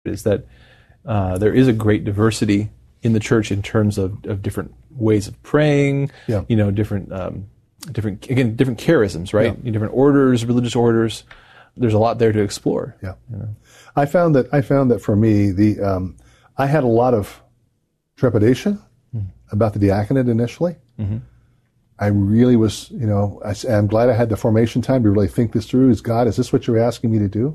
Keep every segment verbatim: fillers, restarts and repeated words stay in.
is that uh, there is a great diversity in the church in terms of, of different ways of praying, yeah. you know, different, um, different again, different charisms, right? Yeah. Different orders, religious orders. There's a lot there to explore. Yeah, you know? I found that I found that for me, the um, I had a lot of trepidation mm-hmm. about the diaconate initially. Mm-hmm. I really was, you know, I, I'm glad I had the formation time to really think this through. Is God, is this what you're asking me to do?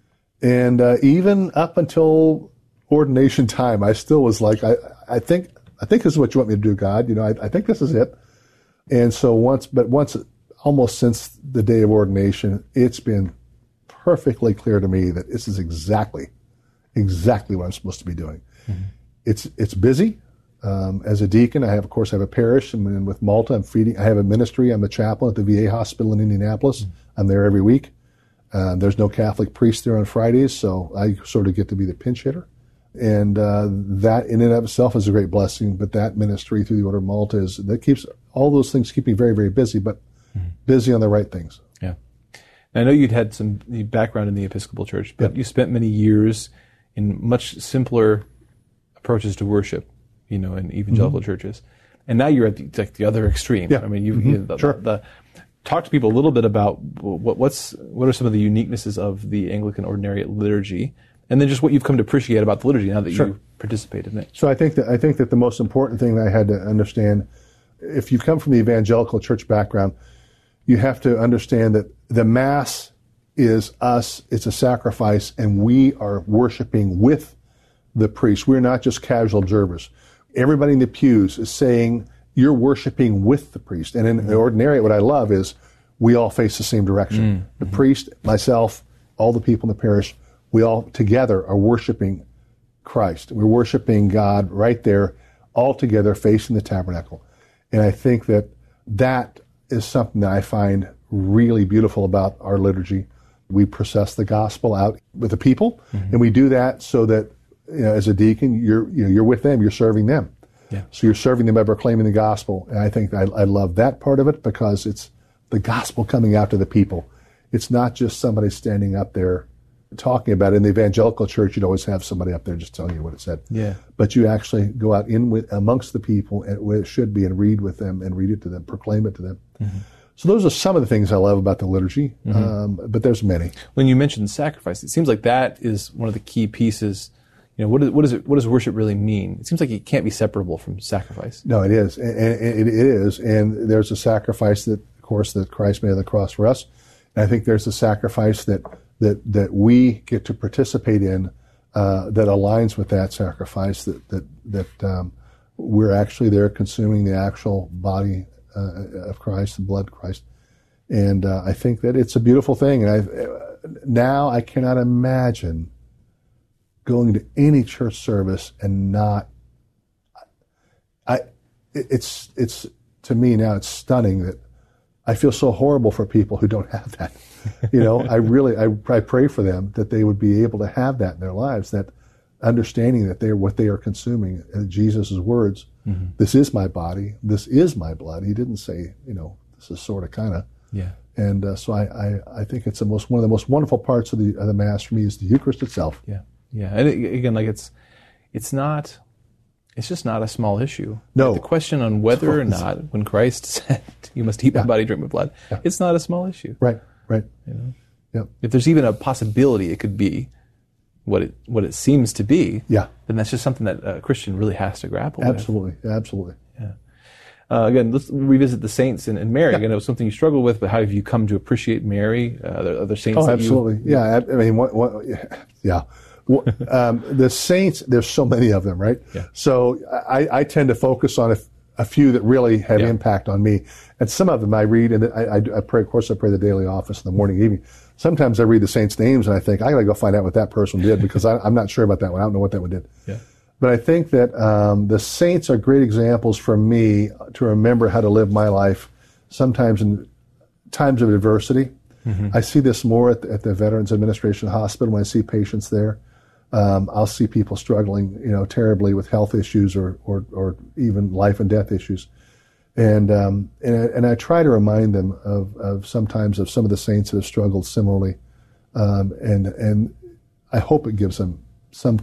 And uh, even up until ordination time, I still was like, I, I think, I think this is what you want me to do, God. You know, I, I think this is it. And so once, but once, almost since the day of ordination, it's been perfectly clear to me that this is exactly, exactly what I'm supposed to be doing. Mm-hmm. It's it's busy. Um, as a deacon, I have, of course, I have a parish, and, and with Malta, I'm feeding. I have a ministry. I'm the chaplain at the V A hospital in Indianapolis. Mm-hmm. I'm there every week. Uh, there's no Catholic priest there on Fridays, so I sort of get to be the pinch hitter. And uh, that in and of itself is a great blessing, but that ministry through the Order of Malta is, that keeps, all those things keep me very, very busy, but mm-hmm. busy on the right things. Yeah. I know you'd had some background in the Episcopal Church, but yep. you spent many years in much simpler approaches to worship, you know, in evangelical mm-hmm. churches. And now you're at the, like the other extreme. Yeah. I mean, you, mm-hmm. you the, sure. the, talk to people a little bit about what, what's, what are some of the uniquenesses of the Anglican Ordinariate liturgy, and then just what you've come to appreciate about the liturgy now that sure. you participate in it. So I think that I think that the most important thing that I had to understand, if you come from the evangelical church background, you have to understand that the Mass is us, it's a sacrifice, and we are worshiping with the priest. We're not just casual observers. Everybody in the pews is saying, you're worshiping with the priest. And in mm-hmm. the Ordinariate, what I love is we all face the same direction. Mm-hmm. The priest, myself, all the people in the parish, we all together are worshiping Christ. We're worshiping God right there, all together facing the tabernacle. And I think that that is something that I find really beautiful about our liturgy. We process the gospel out with the people, mm-hmm. and we do that so that, you know, as a deacon, you're you know, you're with them, you're serving them. Yeah. So you're serving them by proclaiming the gospel. And I think I, I love that part of it because it's the gospel coming out to the people. It's not just somebody standing up there talking about it. In the evangelical church, you'd always have somebody up there just telling you what it said. Yeah. But you actually go out in with amongst the people and where it should be and read with them and read it to them, proclaim it to them. Mm-hmm. So those are some of the things I love about the liturgy, mm-hmm. um, but there's many. When you mentioned sacrifice, it seems like that is one of the key pieces. You know, what, is, what, is it, what does worship really mean? It seems like it can't be separable from sacrifice. No, it is. And, and it, it is. And there's a sacrifice that, of course, that Christ made on the cross for us. And I think there's a sacrifice that that, that we get to participate in uh, that aligns with that sacrifice, that that, that um, we're actually there consuming the actual body uh, of Christ, the blood of Christ. And uh, I think that it's a beautiful thing. And I now I cannot imagine going to any church service and not, I, it's, it's, to me now it's stunning that I feel so horrible for people who don't have that. You know, I really, I, I pray for them that they would be able to have that in their lives, that understanding that they're what they are consuming, uh, Jesus' words, mm-hmm. this is my body, this is my blood. He didn't say, you know, this is sort of kind of. Yeah. And uh, so I, I, I think it's the most, one of the most wonderful parts of the, of the Mass for me is the Eucharist itself. Yeah. Yeah, and it, again, like it's, it's not, it's just not a small issue. No. The question on whether or not, when Christ said, "You must eat my yeah. body, drink my blood," yeah. it's not a small issue. Right, right. You know, yep. If there's even a possibility it could be what it what it seems to be, yeah. then that's just something that a Christian really has to grapple absolutely. with. Absolutely, absolutely. Yeah. Uh, again, let's revisit the saints and, and Mary. Yeah. Again, it was something you struggle with, but how have you come to appreciate Mary? Uh, are there other saints? Oh, that absolutely. You, yeah, I, I mean, what, what, yeah. Well, um, the saints, there's so many of them, right? Yeah. So I, I tend to focus on a, a few that really have yeah. impact on me. And some of them I read, and I, I, I pray, of course, I pray the daily office in the morning, evening. Sometimes I read the saints' names and I think, I got to go find out what that person did because I, I'm not sure about that one. I don't know what that one did. Yeah. But I think that um, the saints are great examples for me to remember how to live my life, sometimes in times of adversity. Mm-hmm. I see this more at the, at the Veterans Administration Hospital when I see patients there. Um, I'll see people struggling, you know, terribly with health issues or, or, or even life and death issues. And, um, and, I, and I try to remind them of, of sometimes of some of the saints that have struggled similarly. Um, and, and I hope it gives them some